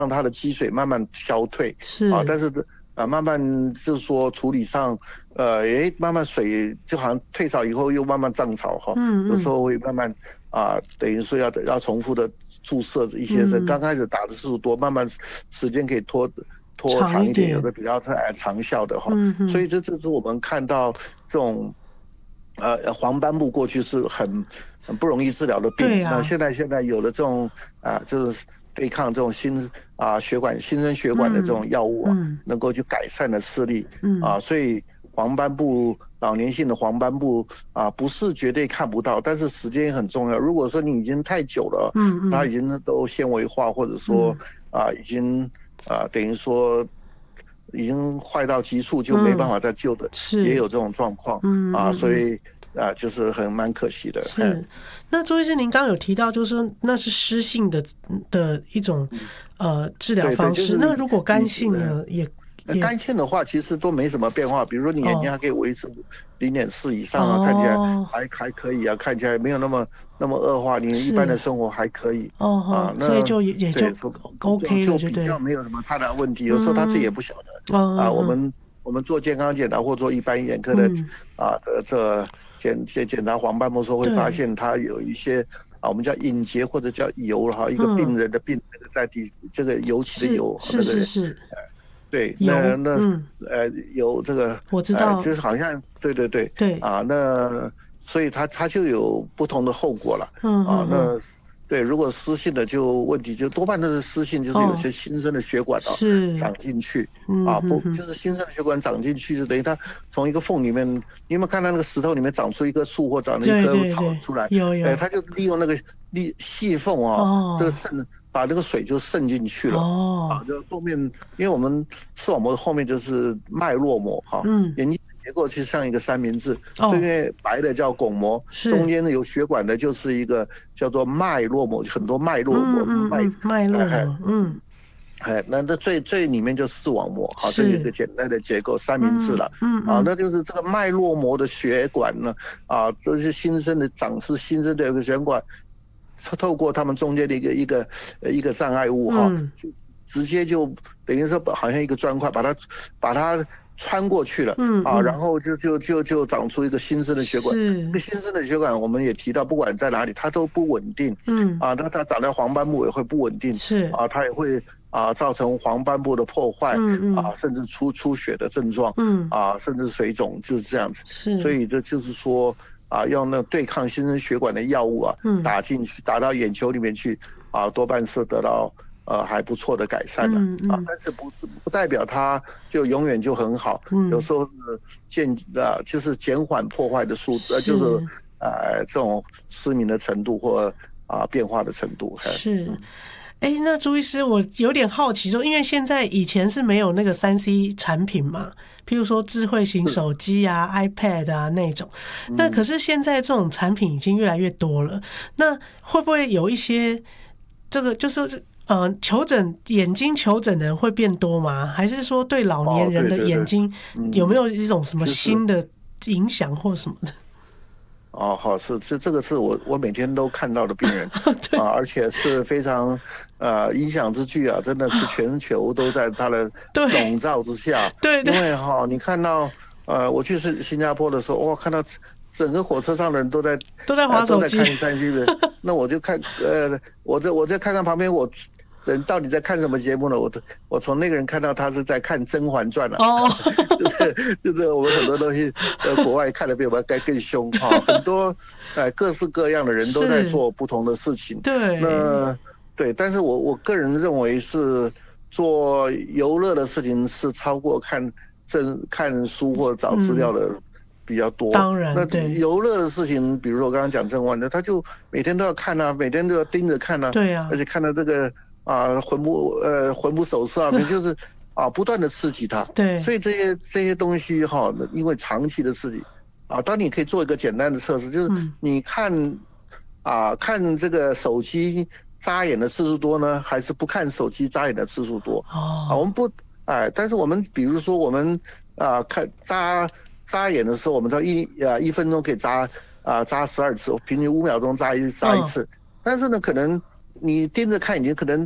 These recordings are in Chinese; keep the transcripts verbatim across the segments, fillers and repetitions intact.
让它的积水慢慢消退。 是啊，但是这啊慢慢就是说处理上，呃，诶，慢慢水就好像退潮以后又慢慢涨潮哈， 嗯嗯有时候会慢慢啊，等于说要要重复的注射一些， 嗯刚开始打的次数多，慢慢时间可以拖拖长一长一点，有点， 的比较呃长效的哈， 嗯嗯， 所以这就是我们看到这种呃黄斑部过去是很很不容易治疗的病， 对啊， 那现在现在有了这种啊、就是对抗这种新啊、血管新生血管的这种嗯药物啊， 嗯能够去改善的视力嗯啊，所以黄斑部老年性的黄斑部啊，不是绝对看不到，但是时间也很重要。如果说你已经太久了， 嗯嗯它已经都纤维化，或者说嗯啊已经啊等于说已经坏到极处，就没办嗯， 法再救的，也是， 有这种状况啊， 嗯嗯嗯。 所以啊就是很蛮可惜的。嘿是，那周医师，您刚刚有提到，就是说那是湿性的的一种呃治疗对对， 方式。 就是那如果干你呃性呢，也也那干性的话，其实都没什么变化。比如说你眼睛哦还可以维持零点四以上啊，看起来哦还还可以啊，看起来没有那么那么恶化，你一般的是生活还可以哦啊。 哦，所以那就也也就对，说就 OK 了， 就比较就对， 没有什么太大问题。有时候他自己也嗯不晓得啊。 嗯嗯我们我们做健康检查或做一般眼科的嗯， 啊，这这检检检查黄斑部时候会发对， 现它有一些啊，我们叫隐结或者叫疣哈，一个病嗯， 人的病那个在地这个油漆的是油是那个。 是是对，那有， 那嗯， 呃有这个呃， 我知道， 就是好像对对对对， 啊，那所以它它就有不同的后果了嗯啊。那嗯嗯， 对，如果湿性的就问题就多半都是湿性，就是有哦， 些新生的血管啊是， 长进去啊，不嗯嗯嗯， 就是新生的血管长进去，就等于它从一个缝里面，你有没有看到那个石头里面长出一棵树或长了一对棵对对， 草出来？哎， 有有， 它就利用那个利细缝啊，这个哦渗把那个水就渗进去了。啊， 哦， 就后面，因为我们视网膜的后面就是脉络膜哈， 嗯， 眼睛的结构其实像一个三明治，这哦， 边白的叫巩膜，中是。 间有血管的就是一个叫做脉络膜，很多脉络嗯膜脉， 嗯嗯，脉哎哎络膜，嗯， 哎，那这最最里面就是视网膜，好，这有一个是， 简单的结构三明治嗯了。啊， 嗯嗯， 那就是这个脉络膜的血管呢，啊，这是新生的长是新生的一个血管，透过它们中间的一个一个呃一个障碍物哈， 嗯， 就直接就等于说好像一个砖块把它把它穿过去了啊，然嗯嗯， 后就就就就长出一个新生的血管。这个是， 新生的血管我们也提到，不管在哪里它都不稳定嗯， 啊，它它长在黄斑部也会不稳定是， 啊，它也会啊造成黄斑部的破坏嗯嗯啊，甚至出出血的症状嗯， 啊，甚至水肿就是这样子。所是， 以这就是说啊，用那对抗新生血管的药物啊嗯打进去，打到眼球里面去啊，多半是得到呃还不错的改善的啊， 嗯嗯但是不是不代表它就永远就很好，有嗯， 时候是渐啊就是减缓破坏的速度，呃就是是呃这种失明的程度或啊变化的程度。 是。哎，那朱医师，我有点好奇说，因为现在以前是没有那个三 C 产品嘛，譬如说智慧型手机啊、iPad 啊那种，那可嗯， 是现在这种产品已经越来越多了，那会不会有一些这个就是呃求诊眼睛求诊的人会变多吗？还是说对老年哦， 人的对对对， 眼睛有没嗯， 有一种什么其实新的影响或什么的？ 哦，好，是是这个是我我每天都看到的病人对啊，而且是非常呃影响之巨啊，真的是全球都在他的对笼罩之下。 对对， 因为哈、你看到呃，我去新新加坡的时候，哇，看到整个火车上的人都在都在呃滑手机。 都在看三 C 的，那我就看呃，我再我再看看旁边我。人到底在看什么节目呢？我我从那个人看到他是在看《甄嬛传》了， 哦， 就是就是我们很多东西，呃，国外看的比我们该更凶哈，很多呃各式各样的人都在是， 做不同的事情。 对， 那对，但是我我个人认为是做游乐的事情是超过看正看书或找资料嗯， 的比较多。 当然那对游乐的事情，比如说我刚刚讲甄嬛的，他就每天都要看啊，每天都要盯着看啊， 对啊， 而且看到这个啊魂不呃魂不守舍啊，就是啊不断的刺激他。 对， 所以这些这些东西哈，因为长期的刺激啊，当你可以做一个简单的测试，就是嗯， 你看啊看这个手机眨眼的次数多呢，还是不看手机眨眼的次数多啊？我哦， 们不哎，但是我们比如说我们啊看眨眨眼的时候，我们到一啊一分钟可以眨啊眨十二次，平均五秒钟眨一眨一嗯， 次。但是呢，可能你盯着看眼睛，可能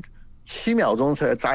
七秒钟才眨